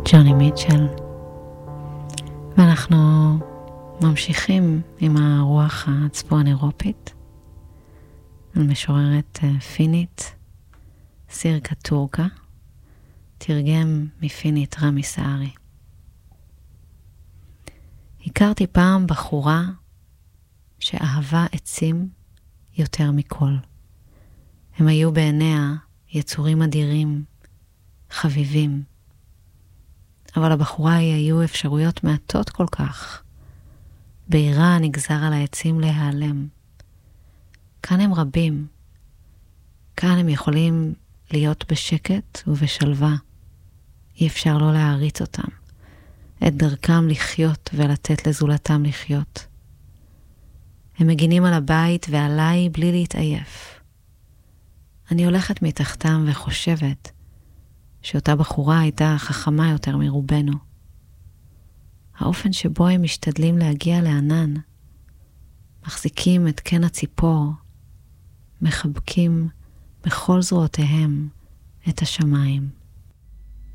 ג'וני מיטשל. ואנחנו ממשיכים עם הרוח הצפון אירופית, על משוררת פינית, סירקה טורקה, תרגם מפינית רמי סערי. הכרתי פעם בחורה שאהבה עצים יותר מכל. הם היו בעיניה יצורים אדירים, חביבים. אבל הבחורה היא היו אפשרויות מעטות כל כך. בעירה נגזר על העצים להיעלם. כאן הם רבים. כאן הם יכולים להיות בשקט ובשלווה. אי אפשר לא להעריץ אותם. את דרכם לחיות ולתת לזולתם לחיות. הם מגינים על הבית ועליי בלי להתעייף. אני הולכת מתחתם וחושבת שאותה בחורה הייתה חכמה יותר מרובנו. האופן שבו הם משתדלים להגיע לענן, מחזיקים את קן הציפור, מחבקים בכל זרועותיהם את השמיים.